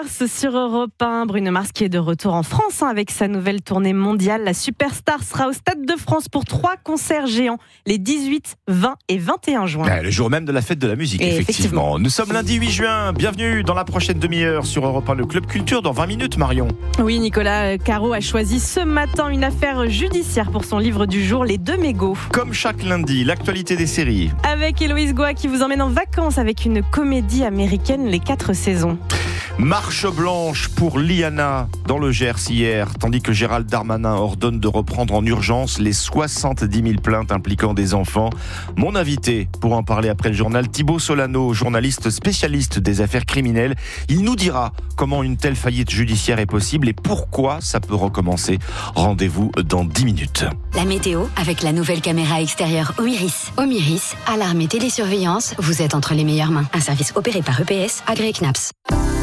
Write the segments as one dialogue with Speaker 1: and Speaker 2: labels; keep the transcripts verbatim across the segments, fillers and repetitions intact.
Speaker 1: Mars sur Europe un. Bruno Mars qui est de retour en France hein, avec sa nouvelle tournée mondiale. La superstar sera au Stade de France pour trois concerts géants les dix-huit, vingt et vingt et un juin.
Speaker 2: Ouais, le jour même de la fête de la musique, effectivement. effectivement. Nous sommes lundi huit juin. Bienvenue dans la prochaine demi-heure sur Europe un, le Club Culture. Dans vingt minutes, Marion.
Speaker 1: Oui, Nicolas Caro a choisi ce matin une affaire judiciaire pour son livre du jour, Les Deux Mégots.
Speaker 2: Comme chaque lundi, l'actualité des séries.
Speaker 1: Avec Héloïse Goua qui vous emmène en vacances avec une comédie américaine, Les Quatre Saisons.
Speaker 2: Marche blanche pour Liana dans le Gers hier, tandis que Gérald Darmanin ordonne de reprendre en urgence les soixante-dix mille plaintes impliquant des enfants. Mon invité, pour en parler après le journal, Thibaut Solano, journaliste spécialiste des affaires criminelles. Il nous dira comment une telle faillite judiciaire est possible et pourquoi ça peut recommencer. Rendez-vous dans dix minutes.
Speaker 3: La météo avec la nouvelle caméra extérieure Omiris. Omiris, alarme et télésurveillance, vous êtes entre les meilleures mains. Un service opéré par E P S, agréé C N A P S.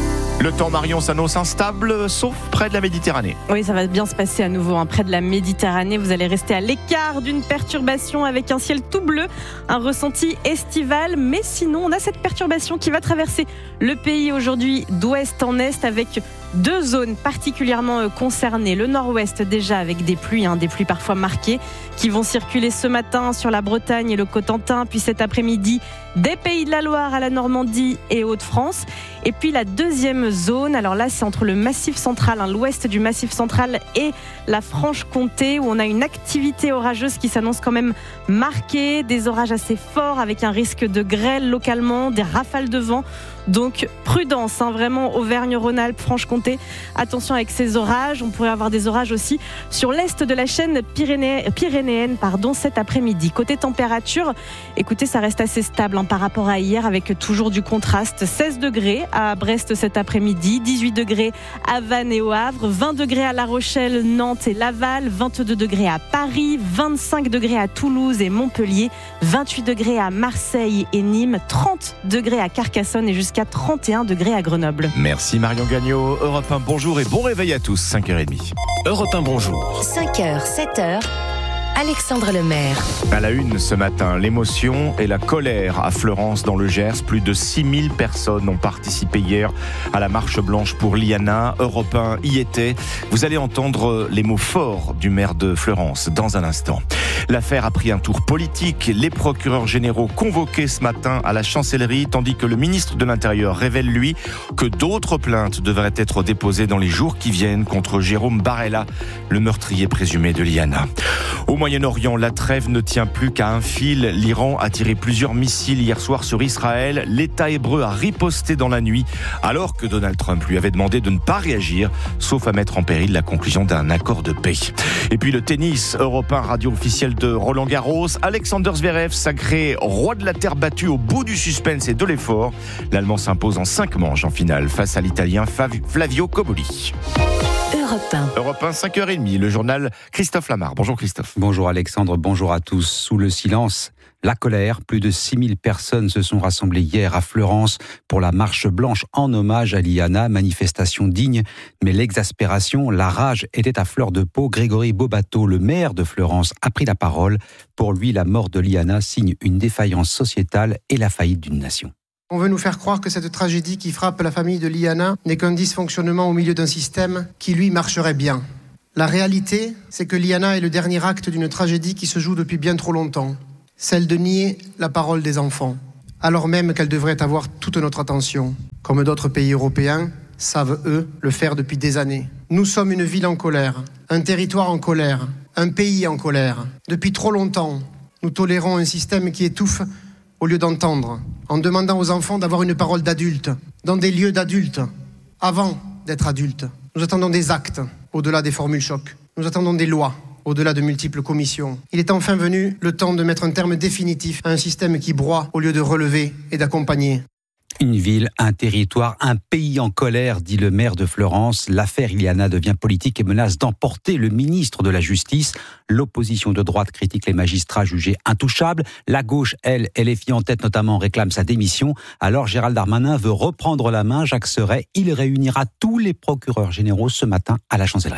Speaker 2: Le temps, Marion, s'annonce instable, sauf près de la Méditerranée.
Speaker 1: Oui, ça va bien se passer à nouveau. Hein. Près de la Méditerranée, vous allez rester à l'écart d'une perturbation avec un ciel tout bleu, un ressenti estival. Mais sinon, on a cette perturbation qui va traverser le pays aujourd'hui d'ouest en est avec deux zones particulièrement concernées. Le nord-ouest déjà avec des pluies, hein, des pluies parfois marquées qui vont circuler ce matin sur la Bretagne et le Cotentin, puis cet après-midi des Pays de la Loire à la Normandie et Hauts-de-France. Et puis la deuxième zone, alors là c'est entre le Massif central, hein, l'ouest du Massif central et la Franche-Comté où on a une activité orageuse qui s'annonce quand même marquée, des orages assez forts avec un risque de grêle localement, des rafales de vent. Donc prudence, hein, vraiment Auvergne-Rhône-Alpes, Franche-Comté. Attention avec ces orages. On pourrait avoir des orages aussi sur l'est de la chaîne pyréné- pyrénéenne pardon, cet après-midi. Côté température, écoutez, ça reste assez stable hein, par rapport à hier avec toujours du contraste. seize degrés à Brest cet après-midi, dix-huit degrés à Vannes et au Havre, vingt degrés à La Rochelle, Nantes et Laval, vingt-deux degrés à Paris, vingt-cinq degrés à Toulouse et Montpellier, vingt-huit degrés à Marseille et Nîmes, trente degrés à Carcassonne et jusqu'à trente et un degrés à Grenoble.
Speaker 2: Merci Marion Gagnon. Europe un, bonjour et bon réveil à tous, cinq heures trente. Europe un, bonjour.
Speaker 3: cinq heures, sept heures, Alexandre Lemaire.
Speaker 2: À la une ce matin, l'émotion et la colère à Fleurance dans le Gers. Plus de six mille personnes ont participé hier à la marche blanche pour Liana. Europe un y était. Vous allez entendre les mots forts du maire de Fleurance dans un instant. L'affaire a pris un tour politique. Les procureurs généraux convoqués ce matin à la chancellerie, tandis que le ministre de l'Intérieur révèle, lui, que d'autres plaintes devraient être déposées dans les jours qui viennent contre Jérôme Barella, le meurtrier présumé de Liana. Au Moyen-Orient, la trêve ne tient plus qu'à un fil. L'Iran a tiré plusieurs missiles hier soir sur Israël. L'État hébreu a riposté dans la nuit, alors que Donald Trump lui avait demandé de ne pas réagir, sauf à mettre en péril la conclusion d'un accord de paix. Et puis le tennis, Europe un, radio officielle de Roland Garros. Alexander Zverev, sacré roi de la terre battue au bout du suspense et de l'effort. L'Allemand s'impose en cinq manches en finale face à l'Italien Flavio Cobolli.
Speaker 3: Europe un.
Speaker 2: Europe un, cinq heures trente, le journal Christophe Lamar. Bonjour Christophe.
Speaker 4: Bonjour Alexandre, bonjour à tous. Sous le silence, la colère, plus de six mille personnes se sont rassemblées hier à Fleurance pour la marche blanche en hommage à Liana, manifestation digne, mais l'exaspération, la rage était à fleur de peau. Grégory Bobato, le maire de Fleurance, a pris la parole. Pour lui, la mort de Liana signe une défaillance sociétale et la faillite d'une nation.
Speaker 5: On veut nous faire croire que cette tragédie qui frappe la famille de Liana n'est qu'un dysfonctionnement au milieu d'un système qui, lui, marcherait bien. La réalité, c'est que Liana est le dernier acte d'une tragédie qui se joue depuis bien trop longtemps. Celle de nier la parole des enfants, alors même qu'elle devrait avoir toute notre attention. Comme d'autres pays européens savent, eux, le faire depuis des années. Nous sommes une ville en colère, un territoire en colère, un pays en colère. Depuis trop longtemps, nous tolérons un système qui étouffe au lieu d'entendre, en demandant aux enfants d'avoir une parole d'adulte, dans des lieux d'adultes, avant d'être adultes. Nous attendons des actes, au-delà des formules chocs. Nous attendons des lois, au-delà de multiples commissions. Il est enfin venu le temps de mettre un terme définitif à un système qui broie au lieu de relever et d'accompagner.
Speaker 4: Une ville, un territoire, un pays en colère, dit le maire de Fleurance. L'affaire Liana devient politique et menace d'emporter le ministre de la Justice. L'opposition de droite critique les magistrats jugés intouchables. La gauche, elle, L F I en tête notamment, réclame sa démission. Alors Gérald Darmanin veut reprendre la main. Jacques Serret, il réunira tous les procureurs généraux ce matin à la chancellerie.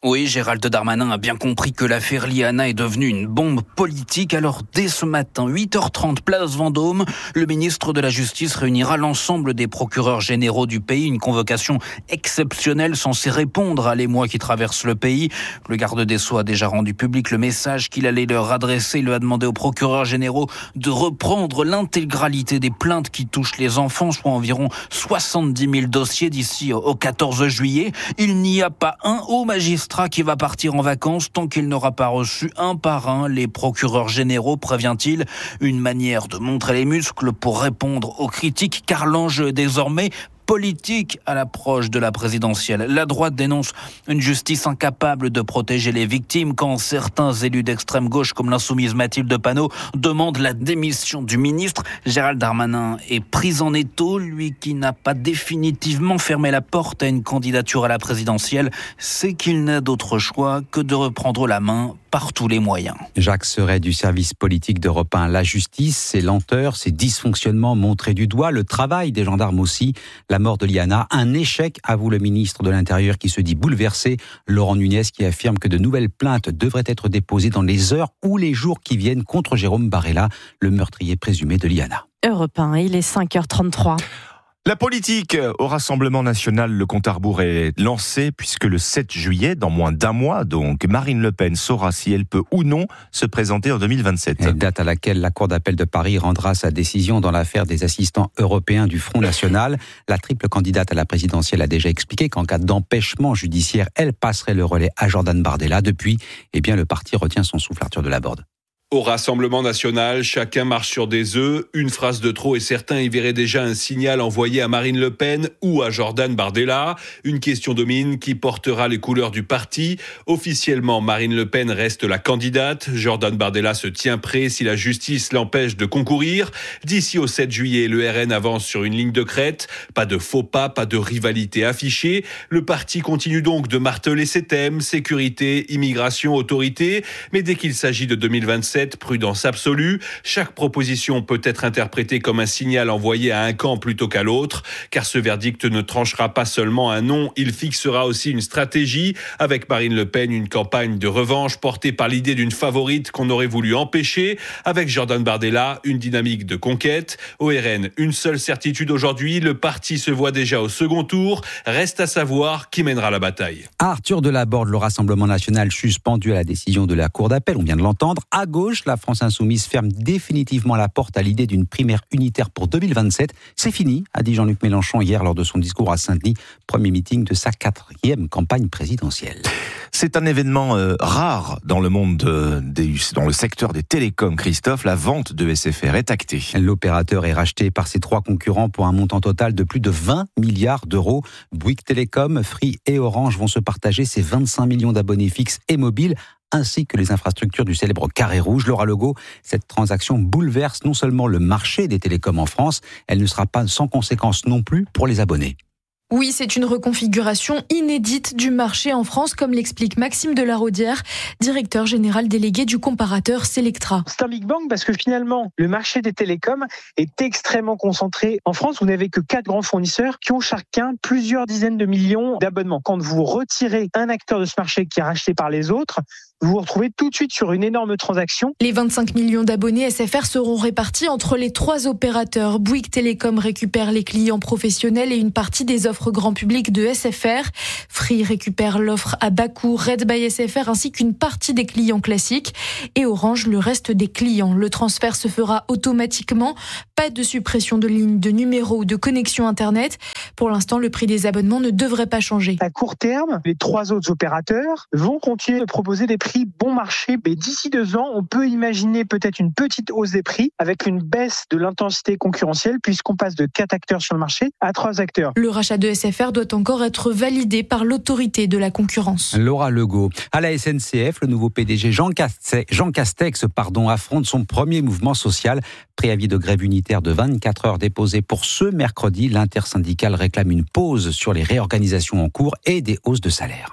Speaker 6: Oui, Gérald Darmanin a bien compris que l'affaire Liana est devenue une bombe politique. Alors, dès ce matin, huit heures trente, place Vendôme, le ministre de la Justice réunira l'ensemble des procureurs généraux du pays. Une convocation exceptionnelle censée répondre à l'émoi qui traverse le pays. Le garde des Sceaux a déjà rendu public le message qu'il allait leur adresser. Il lui a demandé aux procureurs généraux de reprendre l'intégralité des plaintes qui touchent les enfants, soit environ soixante-dix mille dossiers d'ici au quatorze juillet. Il n'y a pas un haut magistrat qui va partir en vacances tant qu'il n'aura pas reçu un par un les procureurs généraux, prévient-il. Une manière de montrer les muscles pour répondre aux critiques, car l'enjeu est désormais politique à l'approche de la présidentielle. La droite dénonce une justice incapable de protéger les victimes quand certains élus d'extrême gauche comme l'insoumise Mathilde Panot demandent la démission du ministre. Gérald Darmanin est pris en étau, lui qui n'a pas définitivement fermé la porte à une candidature à la présidentielle, c'est qu'il n'a d'autre choix que de reprendre la main par tous les moyens.
Speaker 4: Jacques Serret du service politique d'Europe un. La justice, ses lenteurs, ses dysfonctionnements montrés du doigt, le travail des gendarmes aussi, la mort de Liana, un échec, avoue le ministre de l'Intérieur qui se dit bouleversé. Laurent Nunez qui affirme que de nouvelles plaintes devraient être déposées dans les heures ou les jours qui viennent contre Jérôme Barella, le meurtrier présumé de Liana.
Speaker 1: Europe un, il est cinq heures trente-trois.
Speaker 2: La politique au Rassemblement national, le compte à rebours est lancé puisque le sept juillet, dans moins d'un mois donc, Marine Le Pen saura si elle peut ou non se présenter en deux mille vingt-sept.
Speaker 4: Une date à laquelle la Cour d'appel de Paris rendra sa décision dans l'affaire des assistants européens du Front National. La triple candidate à la présidentielle a déjà expliqué qu'en cas d'empêchement judiciaire, elle passerait le relais à Jordan Bardella. Depuis, eh bien, le parti retient son souffle. Arthur Delaborde.
Speaker 7: Au Rassemblement national, chacun marche sur des œufs, une phrase de trop et certains y verraient déjà un signal envoyé à Marine Le Pen ou à Jordan Bardella. Une question domine qui portera les couleurs du parti. Officiellement, Marine Le Pen reste la candidate. Jordan Bardella se tient prêt si la justice l'empêche de concourir. D'ici au sept juillet, le R N avance sur une ligne de crête. Pas de faux pas, pas de rivalité affichée. Le parti continue donc de marteler ses thèmes, sécurité, immigration, autorité. Mais dès qu'il s'agit de deux mille vingt-sept, prudence absolue. Chaque proposition peut être interprétée comme un signal envoyé à un camp plutôt qu'à l'autre, car ce verdict ne tranchera pas seulement un nom, il fixera aussi une stratégie. Avec Marine Le Pen, une campagne de revanche portée par l'idée d'une favorite qu'on aurait voulu empêcher. Avec Jordan Bardella, une dynamique de conquête. Au R N, une seule certitude aujourd'hui, le parti se voit déjà au second tour. Reste à savoir qui mènera la bataille.
Speaker 4: Arthur Delaborde, le Rassemblement national suspendu à la décision de la Cour d'appel, on vient de l'entendre. À gauche, la France insoumise ferme définitivement la porte à l'idée d'une primaire unitaire pour deux mille vingt-sept. C'est fini, a dit Jean-Luc Mélenchon hier lors de son discours à Saint-Denis, premier meeting de sa quatrième campagne présidentielle.
Speaker 2: C'est un événement euh, rare dans le monde de, des, dans le secteur des télécoms, Christophe. La vente de S F R est actée.
Speaker 4: L'opérateur est racheté par ses trois concurrents pour un montant total de plus de vingt milliards d'euros. Bouygues Télécom, Free et Orange vont se partager ces vingt-cinq millions d'abonnés fixes et mobiles, ainsi que les infrastructures du célèbre Carré Rouge. Laura Legault, cette transaction bouleverse non seulement le marché des télécoms en France, elle ne sera pas sans conséquence non plus pour les abonnés.
Speaker 8: Oui, c'est une reconfiguration inédite du marché en France, comme l'explique Maxime Delaraudière, directeur général délégué du comparateur Selectra.
Speaker 9: C'est un Big Bang parce que finalement, le marché des télécoms est extrêmement concentré. En France, vous n'avez que quatre grands fournisseurs qui ont chacun plusieurs dizaines de millions d'abonnements. Quand vous retirez un acteur de ce marché qui est racheté par les autres, vous vous retrouvez tout de suite sur une énorme transaction.
Speaker 8: Les vingt-cinq millions d'abonnés S F R seront répartis entre les trois opérateurs. Bouygues Télécom récupère les clients professionnels et une partie des offres grand public de S F R. Free récupère l'offre à bas coût Red by S F R ainsi qu'une partie des clients classiques. Et Orange le reste des clients. Le transfert se fera automatiquement. Pas de suppression de lignes, de numéros ou de connexion Internet. Pour l'instant, le prix des abonnements ne devrait pas changer.
Speaker 9: À court terme, les trois autres opérateurs vont continuer de proposer des prix bon marché. Mais d'ici deux ans, on peut imaginer peut-être une petite hausse des prix avec une baisse de l'intensité concurrentielle puisqu'on passe de quatre acteurs sur le marché à trois acteurs.
Speaker 8: Le rachat de S F R doit encore être validé par l'autorité de la concurrence.
Speaker 4: Laura Legault. À la S N C F, le nouveau P D G Jean Castex, Jean Castex pardon, affronte son premier mouvement social. Préavis de grève unitaire de vingt-quatre heures déposé pour ce mercredi. L'intersyndicale réclame une pause sur les réorganisations en cours et des hausses de salaire.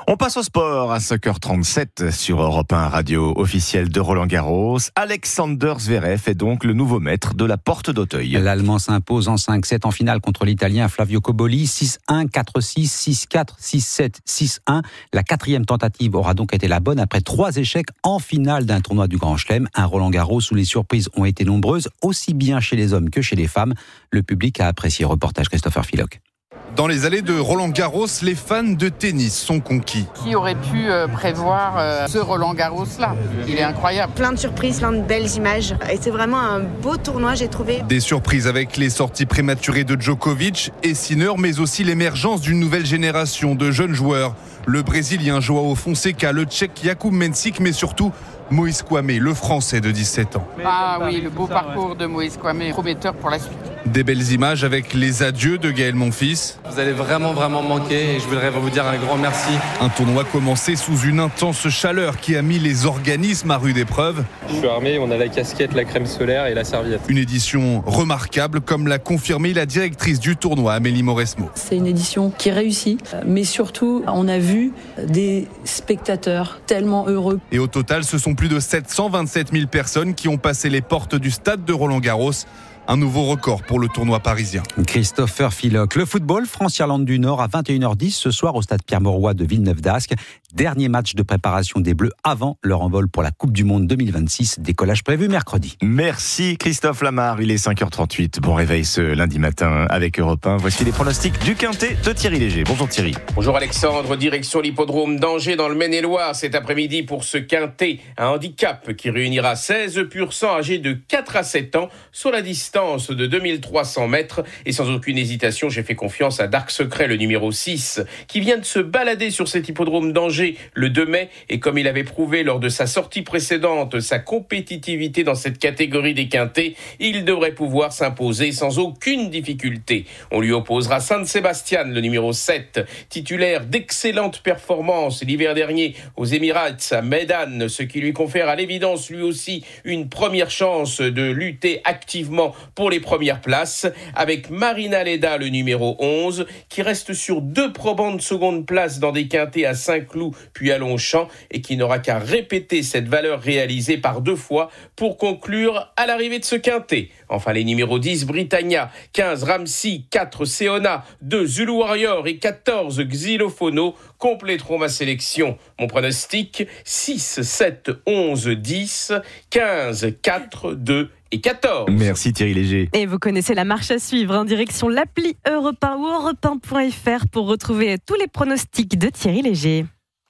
Speaker 2: On passe au sport à cinq heures trente-sept sur Europe un, radio officielle de Roland-Garros. Alexander Zverev est donc le nouveau maître de la porte d'Auteuil.
Speaker 4: L'Allemand s'impose en cinq sept en finale contre l'Italien Flavio Cobolli, six un, quatre six, six quatre, six sept, six un. La quatrième tentative aura donc été la bonne après trois échecs en finale d'un tournoi du Grand Chelem. Un Roland-Garros où les surprises ont été nombreuses, aussi bien chez les hommes que chez les femmes. Le public a apprécié. Reportage Christopher Philoc.
Speaker 10: Dans les allées de Roland-Garros, les fans de tennis sont conquis.
Speaker 11: Qui aurait pu prévoir ce Roland-Garros-là ? Il est incroyable.
Speaker 12: Plein de surprises, plein de belles images. Et c'est vraiment un beau tournoi, j'ai trouvé.
Speaker 10: Des surprises avec les sorties prématurées de Djokovic et Sinner, mais aussi l'émergence d'une nouvelle génération de jeunes joueurs. Le Brésilien João Fonseca, le Tchèque Jakub Mensik, mais surtout Moïse Kouame, le Français de dix-sept ans.
Speaker 11: Ah oui, le beau parcours de Moïse Kouame, prometteur pour la suite.
Speaker 10: Des belles images avec les adieux de Gaël Monfils.
Speaker 13: Vous allez vraiment, vraiment manquer et je voudrais vous dire un grand merci.
Speaker 10: Un tournoi commencé sous une intense chaleur qui a mis les organismes à rude épreuve.
Speaker 13: Je suis armé, on a la casquette, la crème solaire et la serviette.
Speaker 10: Une édition remarquable, comme l'a confirmé la directrice du tournoi, Amélie Mauresmo.
Speaker 14: C'est une édition qui réussit, mais surtout, on a vu des spectateurs tellement heureux.
Speaker 10: Et au total, ce sont plus de sept cent vingt-sept mille personnes qui ont passé les portes du stade de Roland-Garros. Un nouveau record pour le tournoi parisien.
Speaker 4: Christopher Philoc. Le football, France-Irlande du Nord à vingt et une heures dix ce soir au stade Pierre-Mauroy de Villeneuve-d'Ascq. Dernier match de préparation des Bleus avant leur envol pour la Coupe du Monde deux mille vingt-six. Décollage prévu mercredi.
Speaker 2: Merci Christophe Lamar. Il est cinq heures trente-huit. Bon réveil ce lundi matin avec Europe un. Voici les pronostics du Quintet de Thierry Léger. Bonjour Thierry.
Speaker 15: Bonjour Alexandre. Direction l'hippodrome d'Angers dans le Maine-et-Loire cet après-midi pour ce Quintet. Un handicap qui réunira seize pur sang âgés de quatre à sept ans sur la distance de deux mille trois cents mètres. Et sans aucune hésitation, j'ai fait confiance à Dark Secret, le numéro six, qui vient de se balader sur cet hippodrome d'Angers le deux mai. Et comme il avait prouvé lors de sa sortie précédente sa compétitivité dans cette catégorie des quintets, il devrait pouvoir s'imposer sans aucune difficulté. On lui opposera San Sebastian, le numéro sept, titulaire d'excellentes performances l'hiver dernier aux Émirats à Medan, ce qui lui confère à l'évidence lui aussi une première chance de lutter activement pour les premières places, avec Marina Leda, le numéro onze, qui reste sur deux probantes seconde place dans des quintets à Saint-Cloud puis à Longchamp et qui n'aura qu'à répéter cette valeur réalisée par deux fois pour conclure à l'arrivée de ce quintet. Enfin, les numéros dix, Britannia, quinze, Ramsey, quatre, Seona, deux, Zulu Warrior et quatorze, Xylophono compléteront ma sélection. Mon pronostic, six, sept, onze, dix, quinze, quatre, deux et quatorze.
Speaker 2: Merci Thierry Léger.
Speaker 1: Et vous connaissez la marche à suivre en direction l'appli Europe un ou europe un point f r pour retrouver tous les pronostics de Thierry Léger.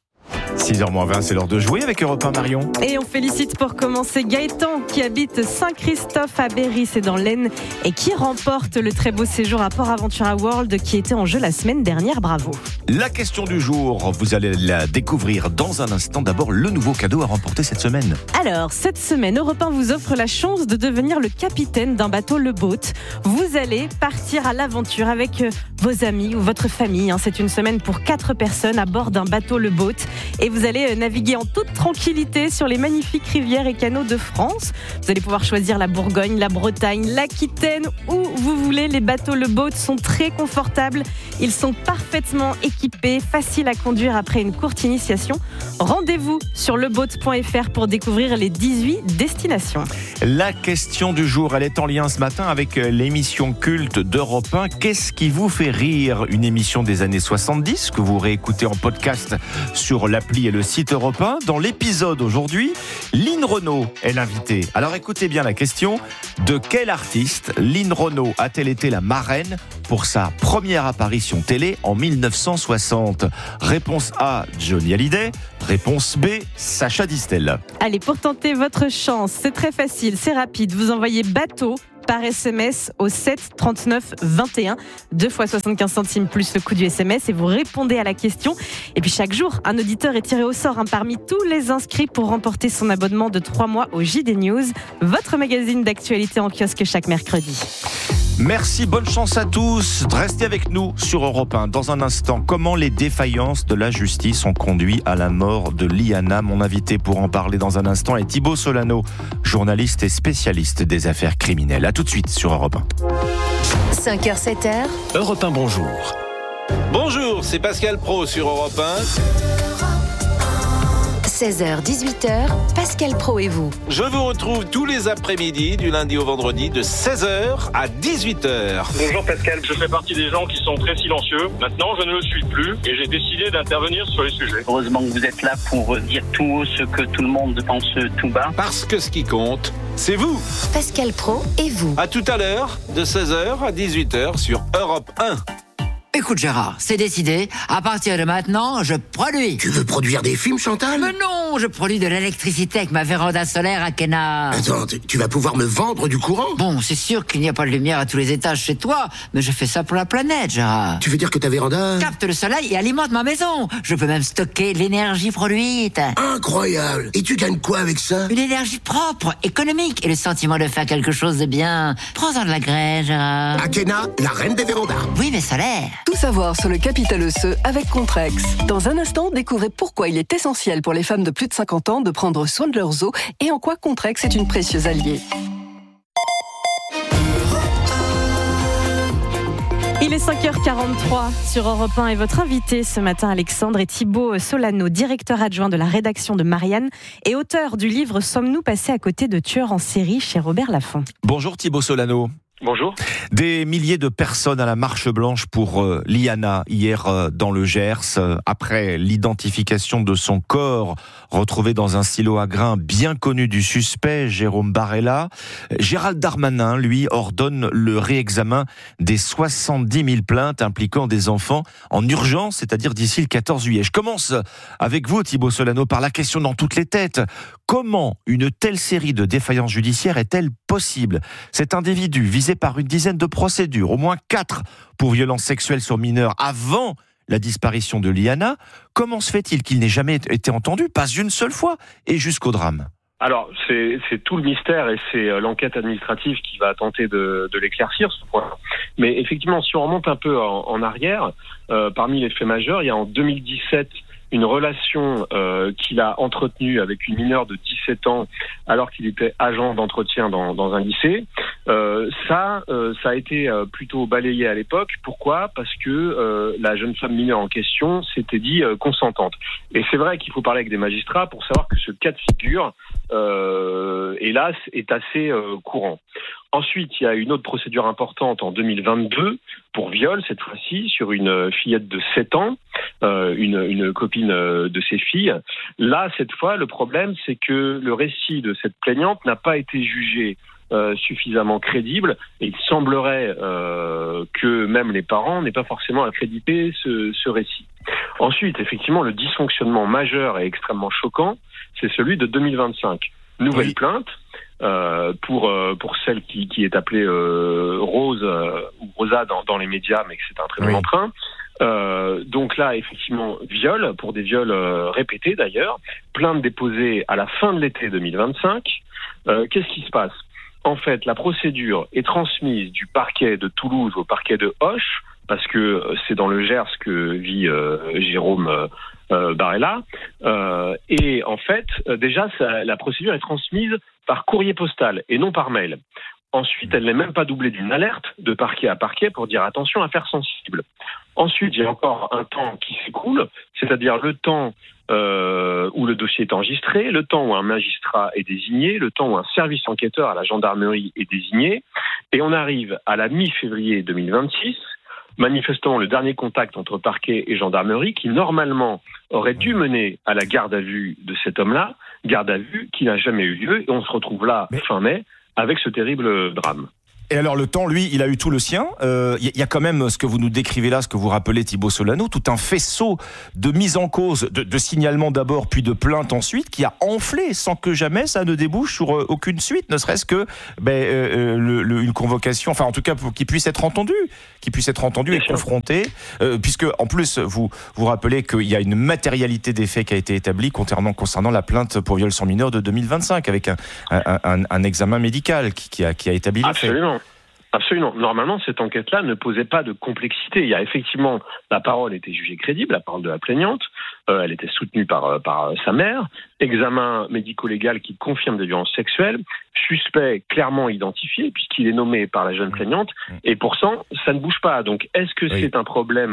Speaker 2: six heures moins vingt, c'est l'heure de jouer avec Europe un, Marion.
Speaker 1: Et on félicite pour commencer Gaëtan qui habite Saint-Christophe à Berry, c'est dans l'Aisne, et qui remporte le très beau séjour à Port Aventura World qui était en jeu la semaine dernière. Bravo.
Speaker 2: La question du jour, vous allez la découvrir dans un instant. D'abord, le nouveau cadeau à remporter cette semaine.
Speaker 1: Alors, cette semaine, Europe un vous offre la chance de devenir le capitaine d'un bateau Le Boat. Vous allez partir à l'aventure avec vos amis ou votre famille. Hein. C'est une semaine pour quatre personnes à bord d'un bateau Le Boat. Et vous allez naviguer en toute tranquillité sur les magnifiques rivières et canaux de France. Vous allez pouvoir choisir la Bourgogne, la Bretagne, l'Aquitaine, où vous voulez. Les bateaux Le Boat sont très confortables. Ils sont parfaitement équipés, faciles à conduire après une courte initiation. Rendez-vous sur leboat point f r pour découvrir les dix-huit destinations.
Speaker 2: La question du jour, elle est en lien ce matin avec l'émission culte d'Europe un. Qu'est-ce qui vous fait rire ? Une émission des années soixante-dix que vous réécoutez en podcast sur l'appli et le site Europe un. Dans l'épisode aujourd'hui, Lynn Renaud est l'invitée. Alors écoutez bien la question. De quel artiste Lynn Renaud a-t-elle été la marraine pour sa première apparition télé en mille neuf cent soixante ? Réponse A, Johnny Hallyday. Réponse B, Sacha Distel.
Speaker 1: Allez, pour tenter votre chance, c'est très facile, c'est rapide. Vous envoyez bateau par S M S au sept trente-neuf vingt et un, deux fois soixante-quinze centimes plus le coût du S M S, et vous répondez à la question. Et puis chaque jour, un auditeur est tiré au sort hein, parmi tous les inscrits pour remporter son abonnement de trois mois au J D News, votre magazine d'actualité en kiosque chaque mercredi.
Speaker 2: Merci, bonne chance à tous. Restez avec nous sur Europe un. Dans un instant, comment les défaillances de la justice ont conduit à la mort de Liana. Mon invité pour en parler dans un instant est Thibaut Solano, journaliste et spécialiste des affaires criminelles. A tout de suite sur Europe un.
Speaker 16: cinq heures sept heures.
Speaker 17: Europe un, bonjour.
Speaker 16: Bonjour, c'est Pascal Praud sur Europe un.
Speaker 3: seize heures dix-huit heures, Pascal Praud et vous.
Speaker 16: Je vous retrouve tous les après-midi, du lundi au vendredi, de seize heures à dix-huit heures.
Speaker 17: Bonjour Pascal, je fais partie des gens qui sont très silencieux. Maintenant, je ne le suis plus et j'ai décidé d'intervenir sur les sujets.
Speaker 18: Heureusement que vous êtes là pour dire tout haut ce que tout le monde pense tout bas.
Speaker 16: Parce que ce qui compte, c'est vous.
Speaker 3: Pascal Praud et vous.
Speaker 16: À tout à l'heure, de seize heures à dix-huit heures sur Europe un.
Speaker 19: Écoute Gérard, c'est décidé, à partir de maintenant, je produis.
Speaker 20: Tu veux produire des films, Chantal?
Speaker 19: Mais non, je produis de l'électricité avec ma véranda solaire à Kena.
Speaker 20: Attends, tu vas pouvoir me vendre du courant?
Speaker 19: Bon, c'est sûr qu'il n'y a pas de lumière à tous les étages chez toi, mais je fais ça pour la planète, Gérard.
Speaker 20: Tu veux dire que ta véranda
Speaker 19: capte le soleil et alimente ma maison. Je peux même stocker l'énergie produite.
Speaker 20: Incroyable. Et tu gagnes quoi avec ça?
Speaker 19: Une énergie propre, économique et le sentiment de faire quelque chose de bien. Prends-en de la graine, Gérard.
Speaker 20: À Kena, la reine des vérandas.
Speaker 19: Oui, mais solaire.
Speaker 21: Tout savoir sur le capital osseux avec Contrex. Dans un instant, découvrez pourquoi il est essentiel pour les femmes de plus de cinquante ans de prendre soin de leurs os et en quoi Contrex est une précieuse alliée.
Speaker 1: Il est cinq heures quarante-trois sur Europe un et votre invité ce matin, Alexandre, est Thibaut Solano, directeur adjoint de la rédaction de Marianne et auteur du livre « Sommes-nous passés à côté de tueurs en série » chez Robert Laffont.
Speaker 2: Bonjour Thibaut Solano.
Speaker 17: Bonjour.
Speaker 2: Des milliers de personnes à la marche blanche pour euh, Liana hier euh, dans le Gers, euh, après l'identification de son corps retrouvé dans un silo à grains bien connu du suspect, Jérôme Barella. Gérald Darmanin, lui, ordonne le réexamen des soixante-dix mille plaintes impliquant des enfants en urgence, c'est-à-dire d'ici le quatorze juillet. Je commence avec vous, Thibaut Solano, par la question dans toutes les têtes. Comment une telle série de défaillances judiciaires est-elle possible? Cet individu visé par une dizaine de procédures, au moins quatre pour violences sexuelles sur mineurs avant la disparition de Liana, comment se fait-il qu'il n'ait jamais été entendu, pas une seule fois, et jusqu'au drame?
Speaker 17: Alors, c'est, c'est tout le mystère et c'est l'enquête administrative qui va tenter de, de l'éclaircir, ce point. Mais effectivement, si on remonte un peu en, en arrière, euh, parmi les faits majeurs, il y a en deux mille dix-sept une relation euh, qu'il a entretenue avec une mineure de dix-sept ans alors qu'il était agent d'entretien dans, dans un lycée. Euh, ça, euh, ça a été euh, plutôt balayé à l'époque. Pourquoi ? Parce que euh, la jeune femme mineure en question s'était dit euh, consentante. Et c'est vrai qu'il faut parler avec des magistrats pour savoir que ce cas de figure, euh, hélas, est assez euh, courant. Ensuite, il y a une autre procédure importante en deux mille vingt-deux pour viol, cette fois-ci, sur une fillette de sept ans, euh, une, une copine de ses filles. Là, cette fois, le problème, c'est que le récit de cette plaignante n'a pas été jugé euh, suffisamment crédible et il semblerait euh, que même les parents n'aient pas forcément accrédité ce, ce récit. Ensuite, effectivement, le dysfonctionnement majeur et extrêmement choquant, c'est celui de deux mille vingt-cinq. Nouvelle oui. plainte. Euh, pour euh, pour celle qui, qui est appelée euh, Rose euh, ou Rosa dans, dans les médias, mais que c'est un très bon emprunt. Euh, donc là, effectivement, viol, pour des viols euh, répétés d'ailleurs, plainte déposée à la fin de l'été deux mille vingt-cinq. Euh, qu'est-ce qui se passe ? En fait, la procédure est transmise du parquet de Toulouse au parquet de Auch, parce que c'est dans le Gers que vit euh, Jérôme euh, euh, Barella. Euh, et en fait, euh, déjà, ça, la procédure est transmise par courrier postal et non par mail. Ensuite, elle n'est même pas doublée d'une alerte de parquet à parquet pour dire attention, affaire sensible. Ensuite, il y a encore un temps qui s'écoule, c'est-à-dire le temps euh, où le dossier est enregistré, le temps où un magistrat est désigné, le temps où un service enquêteur à la gendarmerie est désigné, et on arrive à la mi-février deux mille vingt-six, manifestement le dernier contact entre parquet et gendarmerie qui normalement aurait dû mener à la garde à vue de cet homme-là, garde à vue qui n'a jamais eu lieu, et on se retrouve là, Mais... fin mai, avec ce terrible drame.
Speaker 2: Et alors le temps, lui, il a eu tout le sien. Il euh, y, y a quand même ce que vous nous décrivez là, ce que vous rappelez Thibaut Solano, tout un faisceau de mise en cause, de, de signalement d'abord, puis de plainte ensuite, qui a enflé sans que jamais ça ne débouche sur euh, aucune suite, ne serait-ce que ben, euh, le, le, une convocation, enfin en tout cas pour qu'il puisse être entendu, qu'il puisse être entendu Bien et sûr. confronté, euh, puisque en plus vous vous rappelez qu'il y a une matérialité des faits qui a été établie concernant, concernant la plainte pour viol sur mineur de deux mille vingt-cinq, avec un, un, un, un examen médical qui, qui, a, qui a établi les faits.
Speaker 17: Absolument. Absolument. Normalement, cette enquête-là ne posait pas de complexité. Il y a effectivement, la parole était jugée crédible, la parole de la plaignante. Euh, elle était soutenue par, par sa mère. Examen médico-légal qui confirme des violences sexuelles. Suspect clairement identifié puisqu'il est nommé par la jeune plaignante. Et pourtant, ça ne bouge pas. Donc, est-ce que oui. c'est un problème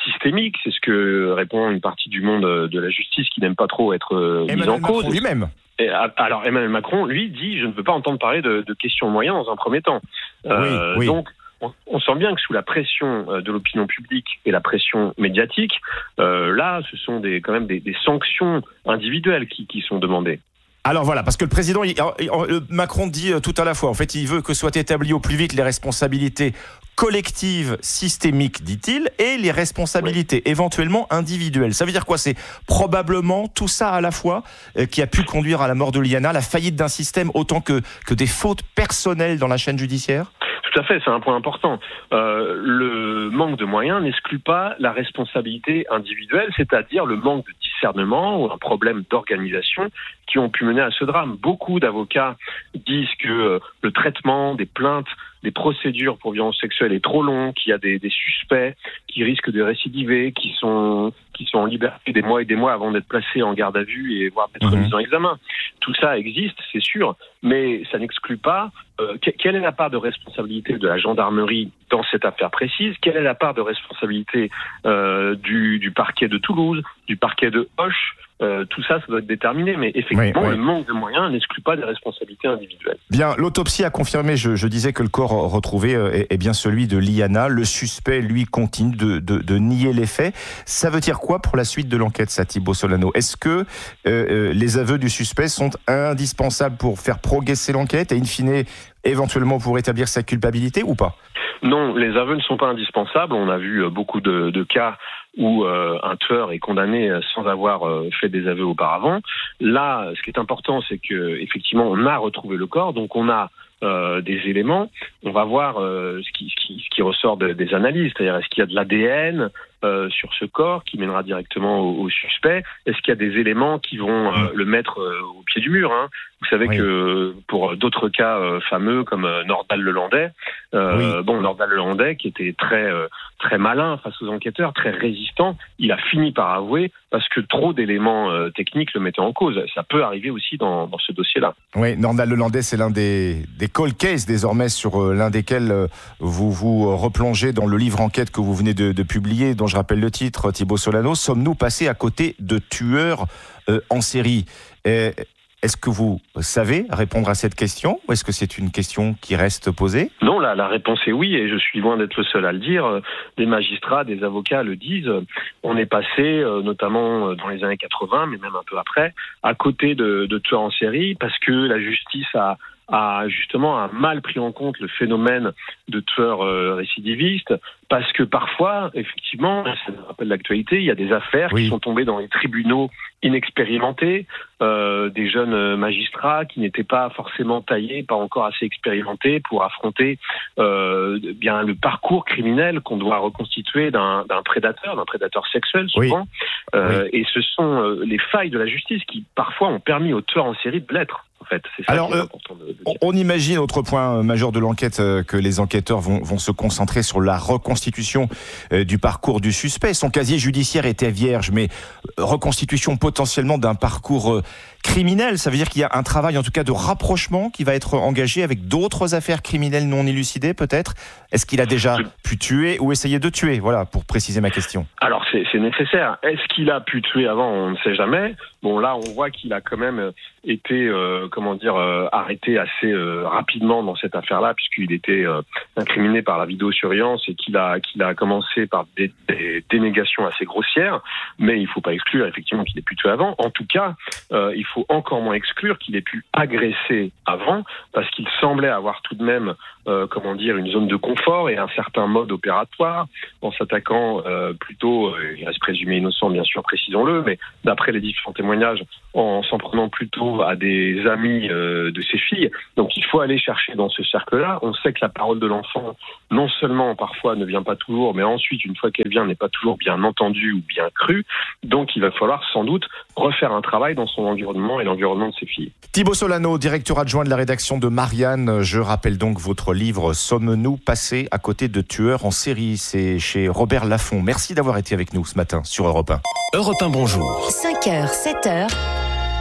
Speaker 17: systémique. C'est ce que répond une partie du monde de la justice qui n'aime pas trop être euh, mise en cause.
Speaker 2: Macron lui-même.
Speaker 17: Et, alors Emmanuel Macron, lui, dit « je ne veux pas entendre parler de, de questions moyennes dans un premier temps euh,
Speaker 2: oui, oui. ».
Speaker 17: Donc, on, on sent bien que sous la pression de l'opinion publique et la pression médiatique, euh, là, ce sont des, quand même des, des sanctions individuelles qui, qui sont demandées.
Speaker 2: Alors voilà, parce que le président, il, il, Macron dit tout à la fois, en fait, il veut que soient établies au plus vite les responsabilités collectives, systémiques, dit-il, et les responsabilités oui. éventuellement individuelles. Ça veut dire quoi ? C'est probablement tout ça à la fois euh, qui a pu conduire à la mort de Liana, la faillite d'un système autant que, que des fautes personnelles dans la chaîne judiciaire ?
Speaker 17: Tout à fait, c'est un point important. Euh, le manque de moyens n'exclut pas la responsabilité individuelle, c'est-à-dire le manque de discernement ou un problème d'organisation qui ont pu mener à ce drame. Beaucoup d'avocats disent que euh, le traitement des plaintes, des procédures pour violence sexuelle est trop long, qu'il y a des, des suspects qui risquent de récidiver, qui sont qui sont en liberté des mois et des mois avant d'être placés en garde à vue et voire d'être mis en examen. Tout ça existe, c'est sûr, mais ça n'exclut pas euh, que, quelle est la part de responsabilité de la gendarmerie dans cette affaire précise, quelle est la part de responsabilité euh, du, du parquet de Toulouse, du parquet de Auch. Euh, tout ça, ça doit être déterminé, mais effectivement, oui, oui. le manque de moyens n'exclut pas des responsabilités individuelles.
Speaker 2: Bien, l'autopsie a confirmé, je, je disais que le corps retrouvé est, est bien celui de Liana. Le suspect, lui, continue de, de, de nier les faits. Ça veut dire quoi pour la suite de l'enquête, ça, Thibaut Solano ? Est-ce que euh, euh, les aveux du suspect sont indispensables pour faire progresser l'enquête et, in fine, éventuellement pour établir sa culpabilité ou pas ?
Speaker 17: Non, les aveux ne sont pas indispensables. On a vu beaucoup de, de cas où euh, un tueur est condamné sans avoir euh, fait des aveux auparavant. Là, ce qui est important, c'est que effectivement, on a retrouvé le corps, donc on a euh, des éléments. On va voir euh, ce, qui, ce, qui, ce qui ressort de, des analyses, c'est-à-dire est-ce qu'il y a de l'A D N euh, sur ce corps qui mènera directement au, au suspect ? Est-ce qu'il y a des éléments qui vont euh, le mettre euh, au pied du mur, hein ? Vous savez oui. que pour d'autres cas euh, fameux comme euh, Nordal-Lelandais, euh, oui. bon Nordal-Lelandais qui était très euh, très malin face aux enquêteurs, très résistant, il a fini par avouer parce que trop d'éléments euh, techniques le mettaient en cause. Ça peut arriver aussi dans, dans ce dossier-là.
Speaker 2: Oui, Nordal-Lelandais, c'est l'un des, des cold cases désormais sur euh, l'un desquels euh, vous vous replongez dans le livre enquête que vous venez de, de publier, dont je rappelle le titre, Thibaut Solano. Sommes-nous passés à côté de tueurs euh, en série ? Et, Est-ce que vous savez répondre à cette question ou est-ce que c'est une question qui reste posée ?
Speaker 17: Non, la, la réponse est oui et je suis loin d'être le seul à le dire. Des magistrats, des avocats le disent. On est passé, notamment dans les années quatre-vingts, mais même un peu après, à côté de, de tueurs en série parce que la justice a... a justement a mal pris en compte le phénomène de tueurs euh, récidivistes, parce que parfois, effectivement, ça me rappelle l'actualité, il y a des affaires oui. qui sont tombées dans les tribunaux inexpérimentés, euh, des jeunes magistrats qui n'étaient pas forcément taillés, pas encore assez expérimentés pour affronter euh, bien le parcours criminel qu'on doit reconstituer d'un, d'un prédateur, d'un prédateur sexuel souvent. Oui. Euh, oui. Et ce sont euh, les failles de la justice qui parfois ont permis aux tueurs en série de l'être. En fait, c'est ça
Speaker 2: Alors,
Speaker 17: qui est
Speaker 2: euh,
Speaker 17: important de, de
Speaker 2: on, on imagine, autre point majeur de l'enquête, euh, que les enquêteurs vont, vont se concentrer sur la reconstitution euh, du parcours du suspect. Son casier judiciaire était vierge, mais euh, reconstitution potentiellement d'un parcours euh, criminel. Ça veut dire qu'il y a un travail, en tout cas, de rapprochement qui va être engagé avec d'autres affaires criminelles non élucidées, peut-être. Est-ce qu'il a déjà pu tuer ou essayer de tuer ? Voilà, pour préciser ma question.
Speaker 17: Alors, c'est, c'est nécessaire. Est-ce qu'il a pu tuer avant ? On ne sait jamais. Bon, là, on voit qu'il a quand même été, euh, comment dire, euh, arrêté assez euh, rapidement dans cette affaire-là, puisqu'il était euh, incriminé par la vidéosurveillance et qu'il a, qu'il a commencé par des, des dénégations assez grossières. Mais il ne faut pas exclure, effectivement, qu'il ait pu tuer avant. En tout cas, euh, il faut encore moins exclure qu'il ait pu agresser avant, parce qu'il semblait avoir tout de même, euh, comment dire, une zone de confort et un certain mode opératoire, en s'attaquant euh, plutôt, euh, il reste présumé innocent, bien sûr, précisons-le, mais d'après les différents témoignages, en s'en prenant plutôt à des amis euh, de ses filles. Donc il faut aller chercher dans ce cercle-là. On sait que la parole de l'enfant, non seulement parfois ne vient pas toujours, mais ensuite, une fois qu'elle vient, n'est pas toujours bien entendue ou bien crue. Donc il va falloir sans doute refaire un travail dans son environnement et l'environnement de ses filles.
Speaker 2: Thibaut Solano, directeur adjoint de la rédaction de Marianne. Je rappelle donc votre livre « Sommes-nous passés à côté de tueurs en série ?» C'est chez Robert Laffont. Merci d'avoir été avec nous ce matin sur Europe un.
Speaker 5: Europe un, bonjour.
Speaker 3: cinq heures, sept heures.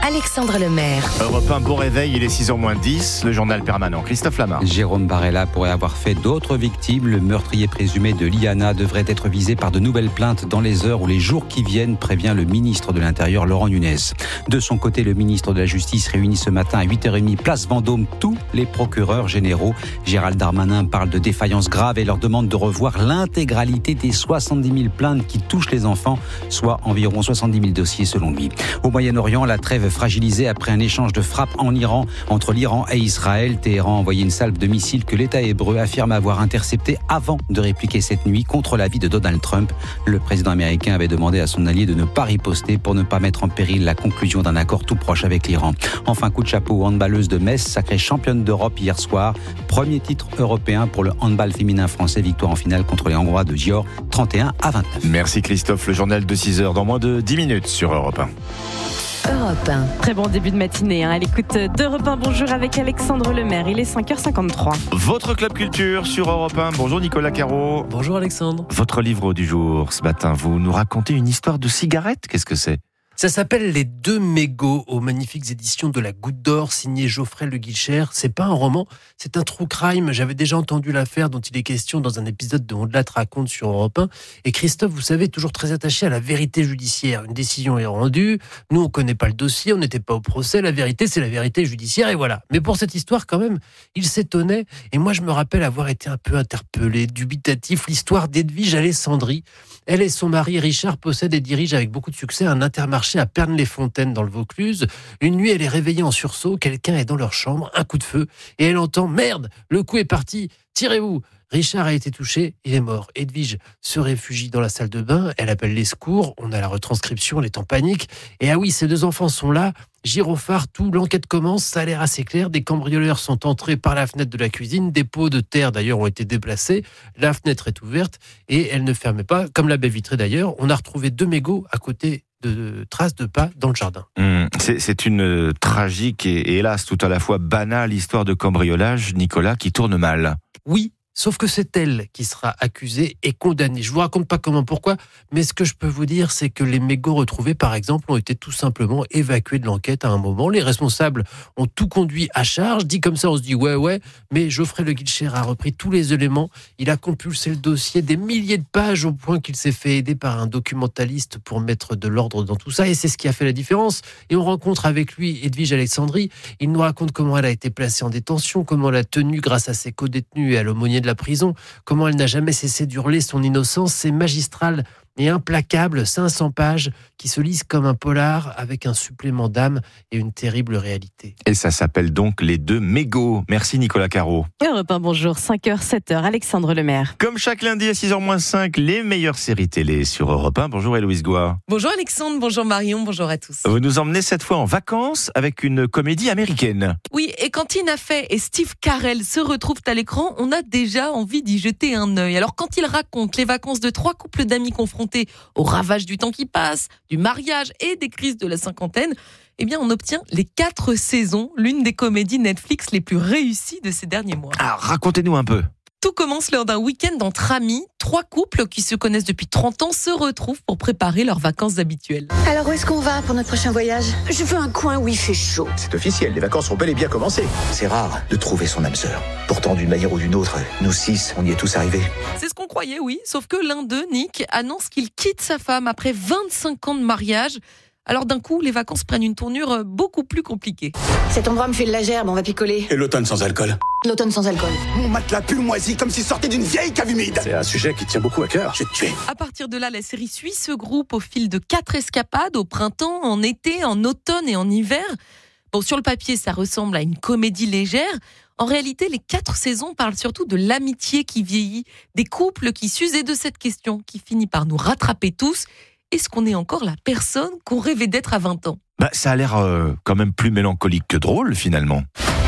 Speaker 5: Alexandre Lemaire.
Speaker 2: Europe un, bon réveil, il est six heures moins dix, le journal permanent. Christophe Lamar.
Speaker 4: Jérôme Barella pourrait avoir fait d'autres victimes. Le meurtrier présumé de Liana devrait être visé par de nouvelles plaintes dans les heures ou les jours qui viennent, prévient le ministre de l'Intérieur, Laurent Nunez. De son côté, le ministre de la Justice réunit ce matin à huit heures trente, place Vendôme, tous les procureurs généraux. Gérald Darmanin parle de défaillances graves et leur demande de revoir l'intégralité des soixante-dix mille plaintes qui touchent les enfants, soit environ soixante-dix mille dossiers selon lui. Au Moyen-Orient, la trêve fragilisée après un échange de frappes en Iran entre l'Iran et Israël. Téhéran a envoyé une salve de missiles que l'État hébreu affirme avoir intercepté avant de répliquer cette nuit contre l'avis de Donald Trump. Le président américain avait demandé à son allié de ne pas riposter pour ne pas mettre en péril la conclusion d'un accord tout proche avec l'Iran. Enfin, coup de chapeau aux handballeuses de Metz, sacrée championne d'Europe hier soir. Premier titre européen pour le handball féminin français, victoire en finale contre les Hongrois de Győr, trente et un à vingt-neuf.
Speaker 2: Merci Christophe, le journal de six heures dans moins de dix minutes sur Europe un.
Speaker 5: Europe un.
Speaker 1: Très bon début de matinée, hein. À l'écoute d'Europe un, bonjour avec Alexandre Lemaire, il est cinq heures cinquante-trois.
Speaker 2: Votre Club Culture sur Europe un, bonjour Nicolas Caro.
Speaker 22: Bonjour Alexandre.
Speaker 2: Votre livre du jour, ce matin, vous nous racontez une histoire de cigarette, qu'est-ce que c'est ?
Speaker 22: Ça s'appelle Les Deux Mégots aux magnifiques éditions de la Goutte d'Or, signé Geoffrey Le Guilcher. C'est pas un roman, c'est un true crime. J'avais déjà entendu l'affaire dont il est question dans un épisode de On te raconte sur Europe un. Et Christophe, vous savez, toujours très attaché à la vérité judiciaire. Une décision est rendue, nous on connaît pas le dossier, on n'était pas au procès, la vérité c'est la vérité judiciaire et voilà. Mais pour cette histoire quand même, il s'étonnait et moi je me rappelle avoir été un peu interpellé, dubitatif. L'histoire d'Edwige Alessandri. Elle et son mari Richard possèdent et dirigent avec beaucoup de succès un intermarché à Pernes-les-Fontaines dans le Vaucluse. Une nuit, elle est réveillée en sursaut, quelqu'un est dans leur chambre, un coup de feu, et elle entend « Merde, le coup est parti, tirez-vous !» Richard a été touché, il est mort. Edwige se réfugie dans la salle de bain, elle appelle les secours, on a la retranscription, elle est en panique. Et ah oui, ses deux enfants sont là, gyrophare, tout, l'enquête commence, ça a l'air assez clair. Des cambrioleurs sont entrés par la fenêtre de la cuisine, des pots de terre d'ailleurs ont été déplacés, la fenêtre est ouverte et elle ne fermait pas, comme la baie vitrée d'ailleurs. On a retrouvé deux mégots à côté de traces de pas dans le jardin.
Speaker 2: Mmh, c'est, c'est une tragique et, et hélas tout à la fois banale histoire de cambriolage, Nicolas, qui tourne mal.
Speaker 22: Oui. Sauf que c'est elle qui sera accusée et condamnée. Je vous raconte pas comment, pourquoi, mais ce que je peux vous dire, c'est que les mégots retrouvés, par exemple, ont été tout simplement évacués de l'enquête à un moment. Les responsables ont tout conduit à charge. Dit comme ça, on se dit ouais, ouais, mais Geoffrey Le Guilcher a repris tous les éléments. Il a compulsé le dossier des milliers de pages au point qu'il s'est fait aider par un documentaliste pour mettre de l'ordre dans tout ça. Et c'est ce qui a fait la différence. Et on rencontre avec lui Edwige Alessandri. Il nous raconte comment elle a été placée en détention, comment elle a tenu grâce à ses co-détenus et à l'aumônier de la prison, comment elle n'a jamais cessé d'hurler son innocence. C'est magistral et implacable, cinq cents pages qui se lisent comme un polar avec un supplément d'âme et une terrible réalité.
Speaker 2: Et ça s'appelle donc Les Deux Mégots. Merci Nicolas Caro.
Speaker 1: Europe un, bonjour, cinq heures, sept heures, Alexandre Lemaire.
Speaker 2: Comme chaque lundi à six heures moins cinq, les meilleures séries télé sur Europe un. Bonjour Héloïse Goua.
Speaker 23: Bonjour Alexandre, bonjour Marion, bonjour à tous.
Speaker 2: Vous nous emmenez cette fois en vacances avec une comédie américaine.
Speaker 23: Oui, et quand Tina Fey et Steve Carell se retrouvent à l'écran, on a déjà envie d'y jeter un œil. Alors quand ils racontent les vacances de trois couples d'amis confrontés aux ravages du temps qui passe, du mariage et des crises de la cinquantaine, eh bien on obtient les quatre saisons, l'une des comédies Netflix les plus réussies de ces derniers mois.
Speaker 2: Alors racontez-nous un peu.
Speaker 23: Tout commence lors d'un week-end entre amis. Trois couples qui se connaissent depuis trente ans se retrouvent pour préparer leurs vacances habituelles.
Speaker 12: Alors où est-ce qu'on va pour notre prochain voyage ? Je veux un coin où il fait chaud.
Speaker 24: C'est officiel, les vacances ont bel et bien commencé. C'est rare de trouver son âme sœur. Pourtant, d'une manière ou d'une autre, nous six, on y est tous arrivés.
Speaker 23: C'est ce qu'on croyait, oui. Sauf que l'un d'eux, Nick, annonce qu'il quitte sa femme après vingt-cinq ans de mariage. Alors d'un coup, les vacances prennent une tournure beaucoup plus compliquée.
Speaker 12: Cet endroit me fait de la gerbe, on va picoler.
Speaker 24: Et l'automne sans alcool ?
Speaker 12: L'automne sans alcool.
Speaker 24: Mon matelas pull moisi comme s'il sortait d'une vieille cave humide. C'est un sujet qui tient beaucoup à cœur. Je vais te tuer.
Speaker 23: À partir de là, la série suit ce groupe au fil de quatre escapades, au printemps, en été, en automne et en hiver. Bon, sur le papier, ça ressemble à une comédie légère. En réalité, les quatre saisons parlent surtout de l'amitié qui vieillit, des couples qui s'usent et de cette question qui finit par nous rattraper tous. Est-ce qu'on est encore la personne qu'on rêvait d'être à vingt ans ?
Speaker 2: Bah, ça a l'air euh, quand même plus mélancolique que drôle, finalement.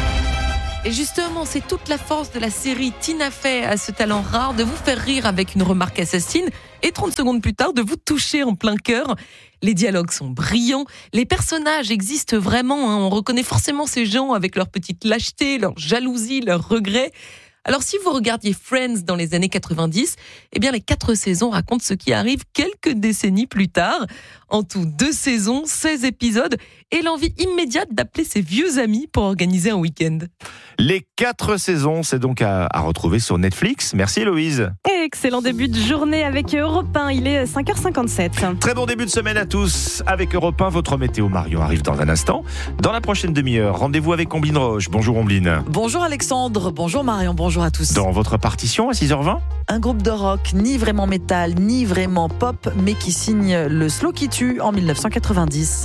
Speaker 23: Et justement, c'est toute la force de la série. Tina Fey a ce talent rare de vous faire rire avec une remarque assassine et trente secondes plus tard, de vous toucher en plein cœur. Les dialogues sont brillants, les personnages existent vraiment. Hein. On reconnaît forcément ces gens avec leur petite lâcheté, leur jalousie, leurs regrets. Alors si vous regardiez Friends dans les années quatre-vingt-dix, eh bien les quatre saisons racontent ce qui arrive quelques décennies plus tard. En tout, deux saisons, seize épisodes et l'envie immédiate d'appeler ses vieux amis pour organiser un week-end.
Speaker 2: Les quatre saisons, c'est donc à, à retrouver sur Netflix. Merci Héloïse.
Speaker 1: Excellent début de journée avec Europe un, il est cinq heures cinquante-sept.
Speaker 2: Très bon début de semaine à tous. Avec Europe un, votre météo Marion arrive dans un instant. Dans la prochaine demi-heure, rendez-vous avec Omblin Roche. Bonjour Omblin.
Speaker 6: Bonjour Alexandre, bonjour Marion, bonjour à tous.
Speaker 2: Dans votre partition à six heures vingt,
Speaker 6: un groupe de rock, ni vraiment métal, ni vraiment pop, mais qui signe le slow qui tue en mille neuf cent quatre-vingt-dix.